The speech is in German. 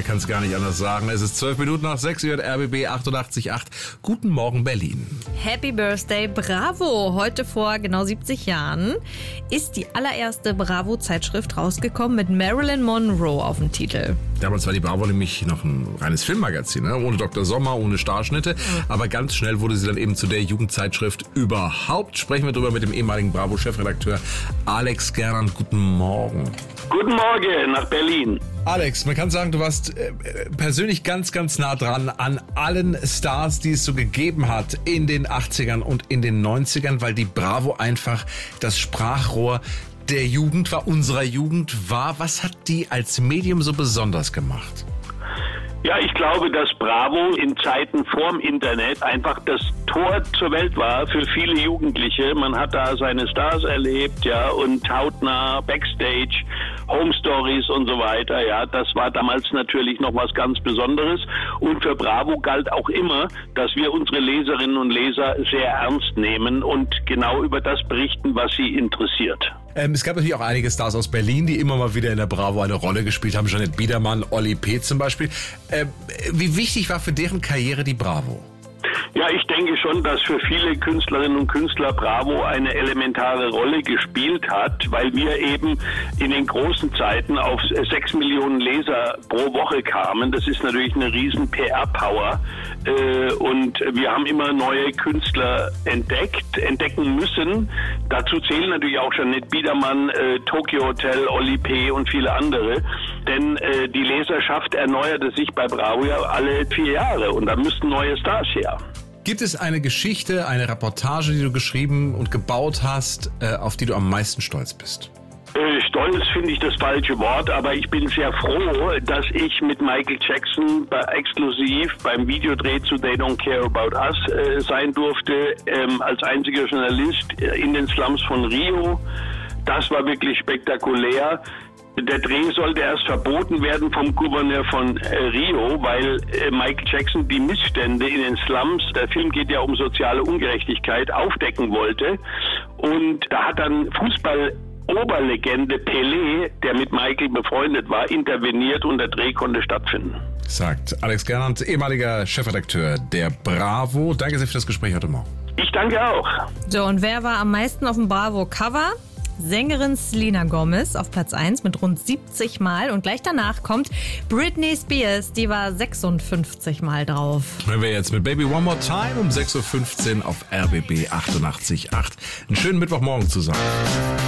man kann es gar nicht anders sagen. Es ist 12 Minuten nach 6 Uhr, RBB 88.8. Guten Morgen, Berlin. Happy Birthday, Bravo! Heute vor genau 70 Jahren ist die allererste Bravo-Zeitschrift rausgekommen mit Marilyn Monroe auf dem Titel. Damals war die Bravo nämlich noch ein reines Filmmagazin, ne? Ohne Dr. Sommer, ohne Starschnitte. Aber ganz schnell wurde sie dann eben zu der Jugendzeitschrift überhaupt. Sprechen wir drüber mit dem ehemaligen Bravo-Chefredakteur Alex Gernand. Guten Morgen. Guten Morgen nach Berlin. Alex, man kann sagen, du warst persönlich ganz, ganz nah dran an allen Stars, die es so gegeben hat in den 80ern und in den 90ern, weil die Bravo einfach das Sprachrohr der Jugend war, unserer Jugend war. Was hat die als Medium so besonders gemacht? Ja, ich glaube, dass Bravo in Zeiten vorm Internet einfach das Tor zur Welt war für viele Jugendliche. Man hat da seine Stars erlebt, ja, und hautnah, Backstage, Home Stories und so weiter, ja. Das war damals natürlich noch was ganz Besonderes. Und für Bravo galt auch immer, dass wir unsere Leserinnen und Leser sehr ernst nehmen und genau über das berichten, was sie interessiert. Es gab natürlich auch einige Stars aus Berlin, die immer mal wieder in der Bravo eine Rolle gespielt haben. Jeanette Biedermann, Olli P. zum Beispiel. Wie wichtig war für deren Karriere die Bravo? Ja, ich denke schon, dass für viele Künstlerinnen und Künstler Bravo eine elementare Rolle gespielt hat, weil wir eben in den großen Zeiten auf 6 Millionen Leser pro Woche kamen. Das ist natürlich eine riesen PR-Power. Und wir haben immer neue Künstler entdecken müssen. Dazu zählen natürlich auch Jeanette Biedermann, Tokyo Hotel, Olli P. und viele andere. Denn die Leserschaft erneuerte sich bei Bravo ja alle 4 Jahre und da müssten neue Stars her. Gibt es eine Geschichte, eine Reportage, die du geschrieben und gebaut hast, auf die du am meisten stolz bist? Stolz finde ich das falsche Wort, aber ich bin sehr froh, dass ich mit Michael Jackson exklusiv beim Videodreh zu They Don't Care About Us sein durfte, als einziger Journalist in den Slums von Rio. Das war wirklich spektakulär. Der Dreh sollte erst verboten werden vom Gouverneur von Rio, weil Michael Jackson die Missstände in den Slums, der Film geht ja um soziale Ungerechtigkeit, aufdecken wollte. Und da hat dann Fußball-Oberlegende Pelé, der mit Michael befreundet war, interveniert und der Dreh konnte stattfinden. Sagt Alex Gernand, ehemaliger Chefredakteur der Bravo. Danke sehr für das Gespräch heute Morgen. Ich danke auch. So, und wer war am meisten auf dem Bravo-Cover? Sängerin Selena Gomez auf Platz 1 mit rund 70 Mal. Und gleich danach kommt Britney Spears, die war 56 Mal drauf. Hören wir jetzt mit Baby One More Time um 6.15 Uhr auf RBB 88.8. Einen schönen Mittwochmorgen zusammen.